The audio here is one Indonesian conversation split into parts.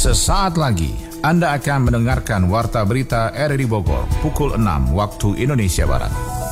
Sesaat lagi Anda akan mendengarkan Warta Berita RRI Bogor pukul 6 waktu Indonesia Barat.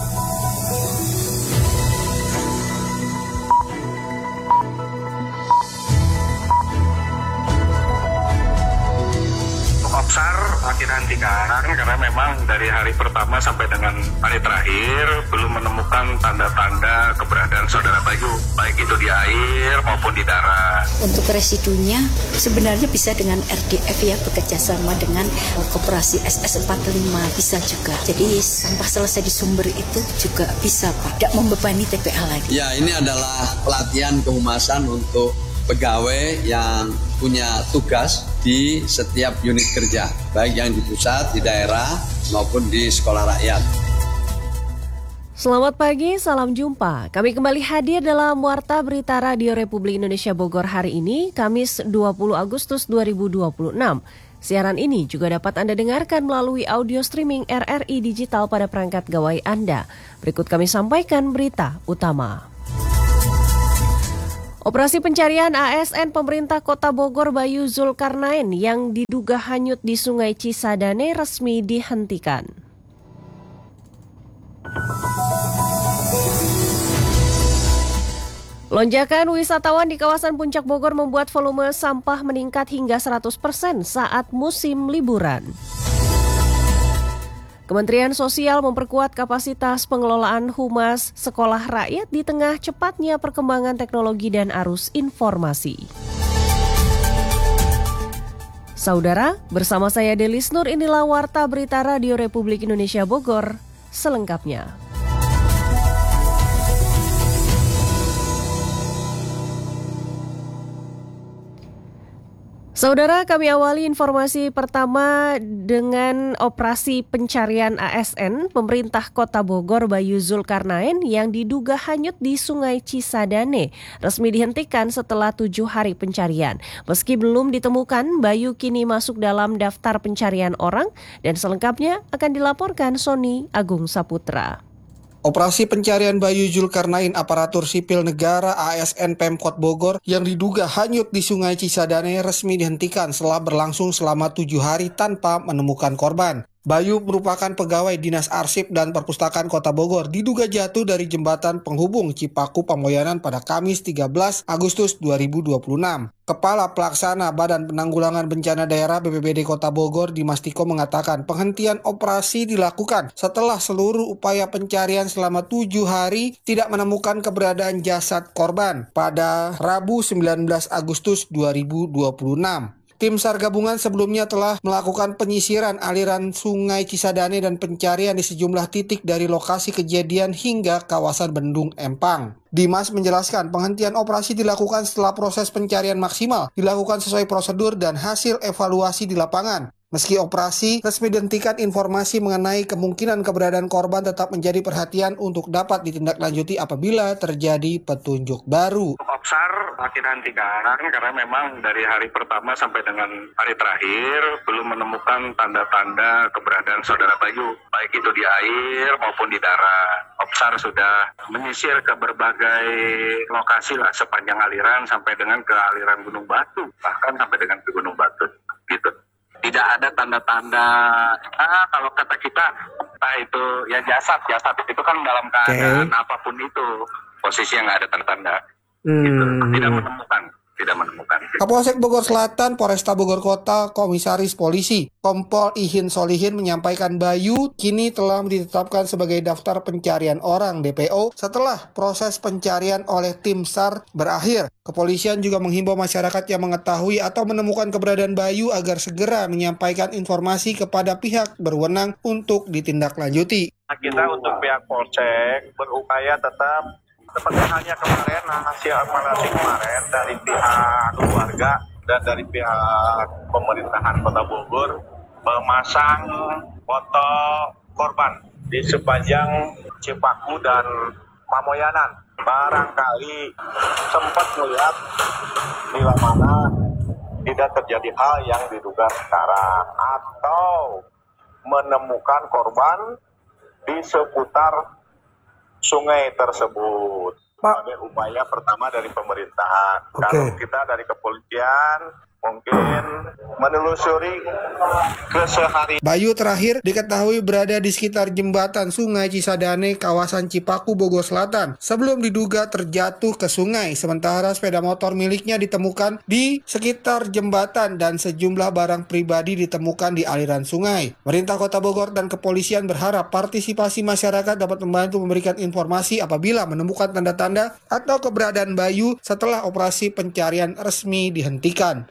Opsar makin hentikan karena memang dari hari pertama sampai dengan hari terakhir belum menemukan tanda-tanda keberadaan saudara Bayu, baik itu di air maupun di darat. Untuk residunya sebenarnya bisa dengan RDF ya, bekerja sama dengan koperasi SS45 bisa juga. Jadi sampah selesai di sumber itu juga bisa Pak, tidak membebani TPA lagi. Ya, ini adalah pelatihan kehumasan untuk pegawai yang punya tugas di setiap unit kerja, baik yang di pusat, di daerah, maupun di sekolah rakyat. Selamat pagi, salam jumpa. Kami kembali hadir dalam Warta Berita Radio Republik Indonesia Bogor hari ini, Kamis 20 Agustus 2026. Siaran ini juga dapat Anda dengarkan melalui audio streaming RRI Digital pada perangkat gawai Anda. Berikut kami sampaikan berita utama. Operasi pencarian ASN pemerintah Kota Bogor Bayu Zulkarnain yang diduga hanyut di Sungai Cisadane resmi dihentikan. Lonjakan wisatawan di kawasan Puncak Bogor membuat volume sampah meningkat hingga 100% saat musim liburan. Kementerian Sosial memperkuat kapasitas pengelolaan humas sekolah rakyat di tengah cepatnya perkembangan teknologi dan arus informasi. Saudara, bersama saya Delis Nur, inilah Warta Berita Radio Republik Indonesia Bogor selengkapnya. Saudara, kami awali informasi pertama dengan operasi pencarian ASN pemerintah Kota Bogor Bayu Zulkarnain yang diduga hanyut di Sungai Cisadane resmi dihentikan setelah 7 hari pencarian. Meski belum ditemukan, Bayu kini masuk dalam daftar pencarian orang dan selengkapnya akan dilaporkan Sony Agung Saputra. Operasi pencarian Bayu Zulkarnain aparatur sipil negara ASN Pemkot Bogor yang diduga hanyut di Sungai Cisadane resmi dihentikan setelah berlangsung selama 7 hari tanpa menemukan korban. Bayu merupakan pegawai Dinas Arsip dan Perpustakaan Kota Bogor, diduga jatuh dari jembatan penghubung Cipaku Pamoyanan pada Kamis 13 Agustus 2026. Kepala Pelaksana Badan Penanggulangan Bencana Daerah BPBD Kota Bogor, Dimas Tiko, mengatakan penghentian operasi dilakukan setelah seluruh upaya pencarian selama 7 hari tidak menemukan keberadaan jasad korban pada Rabu 19 Agustus 2026. Tim SAR gabungan sebelumnya telah melakukan penyisiran aliran Sungai Cisadane dan pencarian di sejumlah titik dari lokasi kejadian hingga kawasan Bendung Empang. Dimas menjelaskan penghentian operasi dilakukan setelah proses pencarian maksimal dilakukan sesuai prosedur dan hasil evaluasi di lapangan. Meski operasi resmi dihentikan, informasi mengenai kemungkinan keberadaan korban tetap menjadi perhatian untuk dapat ditindaklanjuti apabila terjadi petunjuk baru. Opsar makin hentikan karena memang dari hari pertama sampai dengan hari terakhir belum menemukan tanda-tanda keberadaan saudara Bayu, baik itu di air maupun di darat. Opsar sudah menyisir ke berbagai lokasi lah sepanjang aliran sampai dengan ke aliran Gunung Batu, bahkan sampai dengan ke Gunung Batu gitu. Tidak ada tanda-tanda, kalau kata kita, entah itu ya jasad itu kan dalam keadaan apapun itu, posisinya nggak ada tanda-tanda, gitu. Tidak menemukan. Kapolsek Bogor Selatan, Polresta Bogor Kota, Komisaris Polisi Kompol Ihin Solihin menyampaikan Bayu kini telah ditetapkan sebagai daftar pencarian orang DPO setelah proses pencarian oleh tim SAR berakhir. Kepolisian juga menghimbau masyarakat yang mengetahui atau menemukan keberadaan Bayu agar segera menyampaikan informasi kepada pihak berwenang untuk ditindaklanjuti. Kita untuk pihak Polsek berupaya tetap seperti halnya kemarin, hasil evaluasi kemarin dari pihak keluarga dan dari pihak pemerintahan Kota Bogor memasang foto korban di sepanjang Cipaku dan Pamoyanan. Barangkali sempat melihat bila mana tidak terjadi hal yang diduga sekarang atau menemukan korban di seputar sungai tersebut. Sebagai upaya pertama dari pemerintahan. Kalau kita dari kepolisian mungkin menelusuri keseharian. Bayu terakhir diketahui berada di sekitar jembatan Sungai Cisadane, kawasan Cipaku, Bogor Selatan, sebelum diduga terjatuh ke sungai. Sementara sepeda motor miliknya ditemukan di sekitar jembatan dan sejumlah barang pribadi ditemukan di aliran sungai. Pemerintah Kota Bogor dan kepolisian berharap partisipasi masyarakat dapat membantu memberikan informasi apabila menemukan tanda-tanda atau keberadaan Bayu setelah operasi pencarian resmi dihentikan.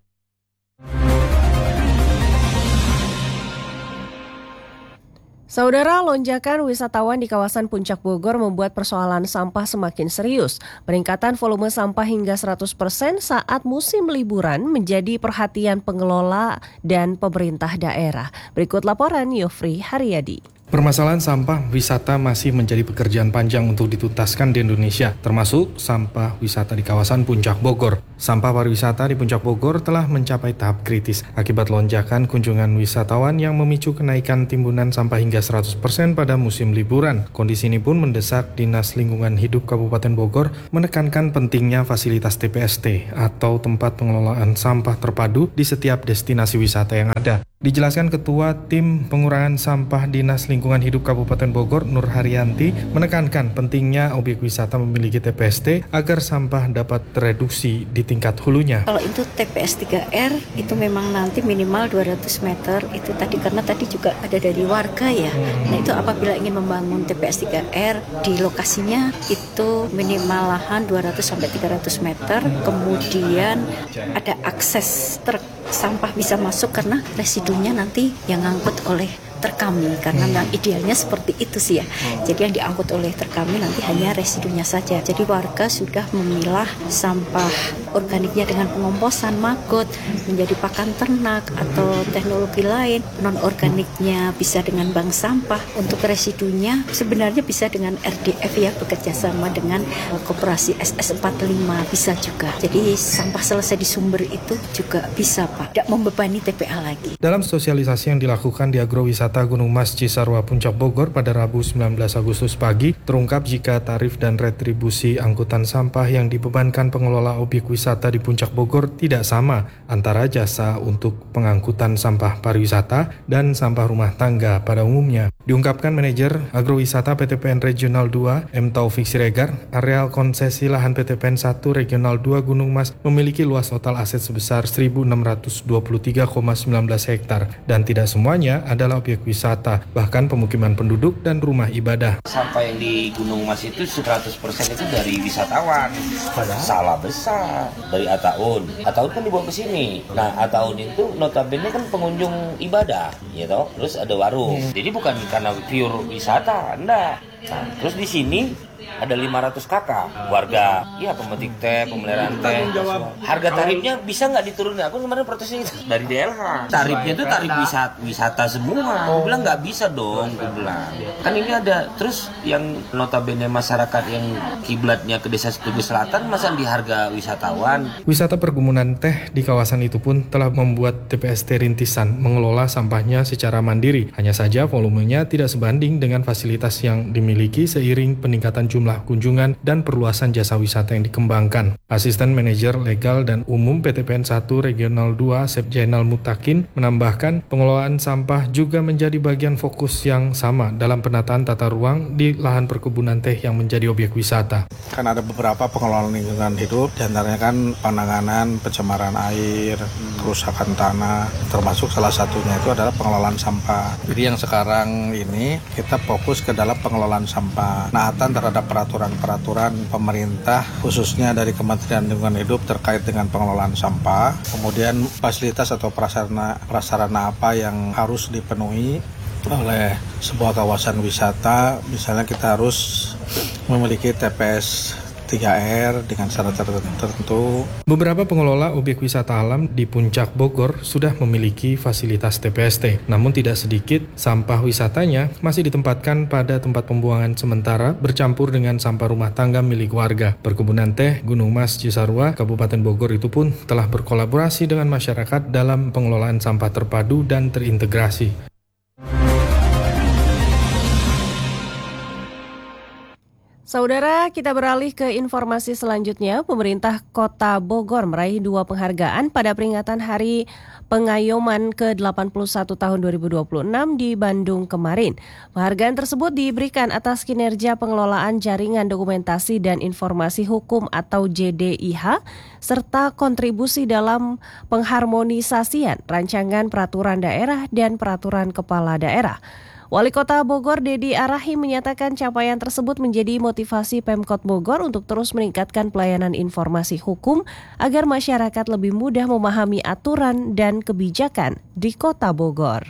Saudara, lonjakan wisatawan di kawasan Puncak Bogor membuat persoalan sampah semakin serius. Peningkatan volume sampah hingga 100% saat musim liburan menjadi perhatian pengelola dan pemerintah daerah. Berikut laporan Yofri Haryadi. Permasalahan sampah wisata masih menjadi pekerjaan panjang untuk dituntaskan di Indonesia, termasuk sampah wisata di kawasan Puncak Bogor. Sampah pariwisata di Puncak Bogor telah mencapai tahap kritis akibat lonjakan kunjungan wisatawan yang memicu kenaikan timbunan sampah hingga 100% pada musim liburan. Kondisi ini pun mendesak Dinas Lingkungan Hidup Kabupaten Bogor menekankan pentingnya fasilitas TPST atau tempat pengelolaan sampah terpadu di setiap destinasi wisata yang ada. Dijelaskan Ketua Tim Pengurangan Sampah Dinas Lingkungan Hidup Kabupaten Bogor, Nur Haryanti, menekankan pentingnya objek wisata memiliki TPST agar sampah dapat tereduksi di tingkat hulunya. Kalau itu TPS 3R itu memang nanti minimal 200 meter itu tadi, karena tadi juga ada dari warga ya. Nah itu apabila ingin membangun TPS 3R di lokasinya itu minimal lahan 200-300 meter, kemudian ada akses truk sampah bisa masuk karena residunya nanti yang ngangkut oleh truk kami, karena yang idealnya seperti itu sih ya. Jadi yang diangkut oleh truk kami nanti hanya residunya saja. Jadi warga sudah memilah sampah organiknya dengan pengomposan maggot menjadi pakan ternak atau teknologi lain. Non organiknya bisa dengan bank sampah. Untuk residunya sebenarnya bisa dengan RDF ya, bekerja sama dengan koperasi SS45 bisa juga. Jadi sampah selesai di sumber itu juga bisa Pak, tidak membebani TPA lagi. Dalam sosialisasi yang dilakukan di agrowisata Gunung Mas Cisarua Puncak Bogor pada Rabu 19 Agustus pagi, terungkap jika tarif dan retribusi angkutan sampah yang dibebankan pengelola objek wisata di Puncak Bogor tidak sama antara jasa untuk pengangkutan sampah pariwisata dan sampah rumah tangga pada umumnya. Diungkapkan manajer agrowisata PTPN Regional 2 M. Taufik Siregar, areal konsesi lahan PTPN 1 Regional 2 Gunung Mas memiliki luas total aset sebesar 1.623,19 hektar dan tidak semuanya adalah objek wisata, bahkan pemukiman penduduk dan rumah ibadah. Sampah yang di Gunung Mas itu 100% itu dari wisatawan. Salah besar. Dari Ataun. Ataun kan dibawa ke sini. Nah, Ataun itu notabene kan pengunjung ibadah, gitu. Terus ada warung. Jadi bukan karena pure wisata, enggak. Nah, terus di sini ada 500 kakak warga, ya pemetik teh, pemeliharaan teh. Harga tarifnya bisa nggak diturunin? Aku kemarin protesnya itu dari DLH. Tarifnya itu tarif wisata semua. Aku bilang nggak bisa dong, aku bilang. Kan ini ada terus yang notabene masyarakat yang kiblatnya ke Desa Setuju Selatan, masa di harga wisatawan. Wisata perkebunan teh di kawasan itu pun telah membuat TPST rintisan mengelola sampahnya secara mandiri. Hanya saja volumenya tidak sebanding dengan fasilitas yang dimiliki seiring peningkatan jumlah kunjungan dan perluasan jasa wisata yang dikembangkan. Asisten Manajer Legal dan Umum PTPN 1 Regional 2 Sep Jainal Mutakin menambahkan pengelolaan sampah juga menjadi bagian fokus yang sama dalam penataan tata ruang di lahan perkebunan teh yang menjadi objek wisata. Kan ada beberapa pengelolaan lingkungan hidup, diantaranya kan penanganan pencemaran air, kerusakan tanah, termasuk salah satunya itu adalah pengelolaan sampah. Jadi yang sekarang ini kita fokus ke dalam pengelolaan sampah, naatan terhadap peraturan-peraturan pemerintah khususnya dari Kementerian Lingkungan Hidup terkait dengan pengelolaan sampah, kemudian fasilitas atau prasarana apa yang harus dipenuhi oleh sebuah kawasan wisata. Misalnya kita harus memiliki TPS 3R dengan syarat tertentu. Beberapa pengelola objek wisata alam di Puncak Bogor sudah memiliki fasilitas TPST. Namun tidak sedikit sampah wisatanya masih ditempatkan pada tempat pembuangan sementara bercampur dengan sampah rumah tangga milik warga. Perkebunan teh Gunung Mas Cisarua, Kabupaten Bogor itu pun telah berkolaborasi dengan masyarakat dalam pengelolaan sampah terpadu dan terintegrasi. Saudara, kita beralih ke informasi selanjutnya. Pemerintah Kota Bogor meraih 2 penghargaan pada peringatan Hari Pengayoman ke-81 tahun 2026 di Bandung kemarin. Penghargaan tersebut diberikan atas kinerja pengelolaan jaringan dokumentasi dan informasi hukum atau JDIH, serta kontribusi dalam pengharmonisasian rancangan peraturan daerah dan peraturan kepala daerah. Wali Kota Bogor Dedi Arahim menyatakan capaian tersebut menjadi motivasi Pemkot Bogor untuk terus meningkatkan pelayanan informasi hukum agar masyarakat lebih mudah memahami aturan dan kebijakan di Kota Bogor.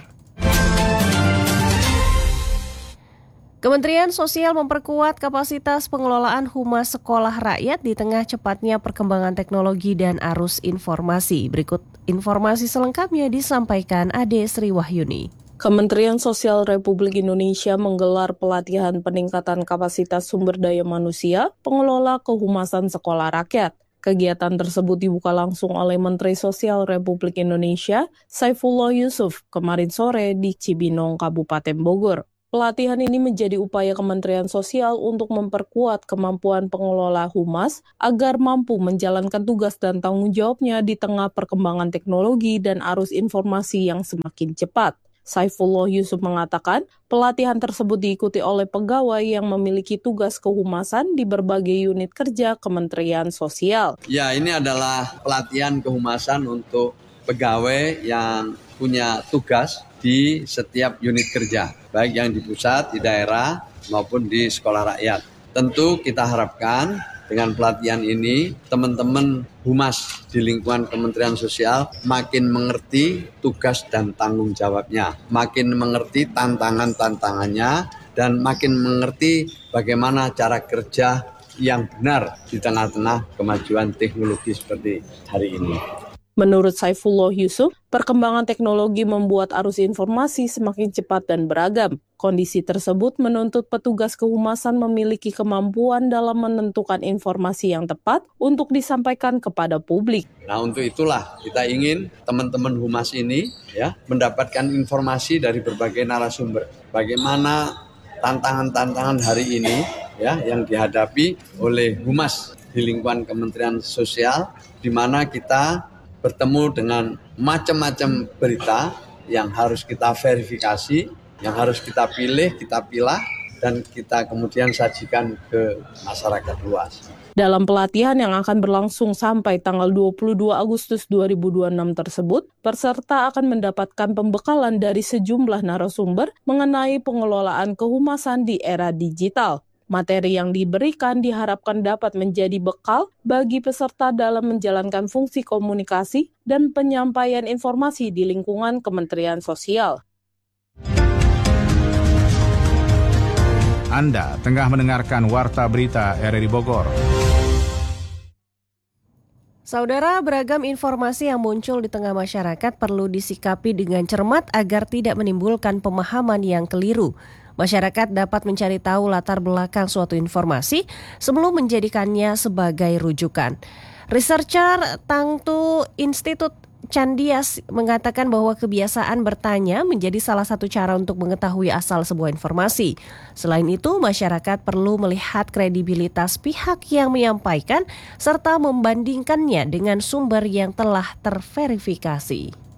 Kementerian Sosial memperkuat kapasitas pengelolaan humas sekolah rakyat di tengah cepatnya perkembangan teknologi dan arus informasi. Berikut informasi selengkapnya disampaikan Ade Sri Wahyuni. Kementerian Sosial Republik Indonesia menggelar pelatihan peningkatan kapasitas sumber daya manusia pengelola kehumasan sekolah rakyat. Kegiatan tersebut dibuka langsung oleh Menteri Sosial Republik Indonesia, Saifullah Yusuf, kemarin sore di Cibinong, Kabupaten Bogor. Pelatihan ini menjadi upaya Kementerian Sosial untuk memperkuat kemampuan pengelola humas agar mampu menjalankan tugas dan tanggung jawabnya di tengah perkembangan teknologi dan arus informasi yang semakin cepat. Saifullah Yusuf mengatakan, pelatihan tersebut diikuti oleh pegawai yang memiliki tugas kehumasan di berbagai unit kerja Kementerian Sosial. Ya, ini adalah pelatihan kehumasan untuk pegawai yang punya tugas di setiap unit kerja, baik yang di pusat, di daerah, maupun di sekolah rakyat. Tentu kita harapkan dengan pelatihan ini, teman-teman humas di lingkungan Kementerian Sosial makin mengerti tugas dan tanggung jawabnya, makin mengerti tantangan-tantangannya, dan makin mengerti bagaimana cara kerja yang benar di tengah-tengah kemajuan teknologi seperti hari ini. Menurut Saifullah Yusuf, perkembangan teknologi membuat arus informasi semakin cepat dan beragam. Kondisi tersebut menuntut petugas kehumasan memiliki kemampuan dalam menentukan informasi yang tepat untuk disampaikan kepada publik. Nah, untuk itulah kita ingin teman-teman humas ini mendapatkan informasi dari berbagai narasumber. Bagaimana tantangan-tantangan hari ini yang dihadapi oleh humas di lingkungan Kementerian Sosial, di mana kita bertemu dengan macam-macam berita yang harus kita verifikasi, yang harus kita pilih, kita pilah, dan kita kemudian sajikan ke masyarakat luas. Dalam pelatihan yang akan berlangsung sampai tanggal 22 Agustus 2026 tersebut, peserta akan mendapatkan pembekalan dari sejumlah narasumber mengenai pengelolaan kehumasan di era digital. Materi yang diberikan diharapkan dapat menjadi bekal bagi peserta dalam menjalankan fungsi komunikasi dan penyampaian informasi di lingkungan Kementerian Sosial. Anda tengah mendengarkan Warta Berita RRI Bogor. Saudara, beragam informasi yang muncul di tengah masyarakat perlu disikapi dengan cermat agar tidak menimbulkan pemahaman yang keliru. Masyarakat dapat mencari tahu latar belakang suatu informasi sebelum menjadikannya sebagai rujukan. Researcher Tangtu Institut Candias mengatakan bahwa kebiasaan bertanya menjadi salah satu cara untuk mengetahui asal sebuah informasi. Selain itu, masyarakat perlu melihat kredibilitas pihak yang menyampaikan serta membandingkannya dengan sumber yang telah terverifikasi.